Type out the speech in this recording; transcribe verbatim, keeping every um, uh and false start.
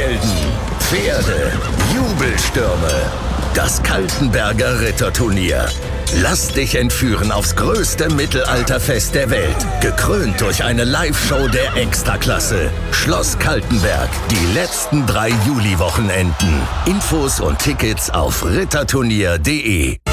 Helden, Pferde, Jubelstürme. Das Kaltenberger Ritterturnier. Lass dich entführen aufs größte Mittelalterfest der Welt. Gekrönt durch eine Live-Show der Extraklasse. Schloss Kaltenberg. Die letzten drei Juliwochenenden. Infos und Tickets auf ritterturnier punkt de.